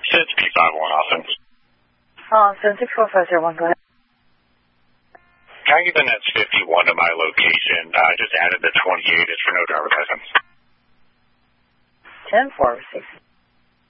It's P51 Austin. Austin 64501, go ahead. Can I give the Nets 51 to my location? I just added the 28. It's for no driver's license. 10-4, 6.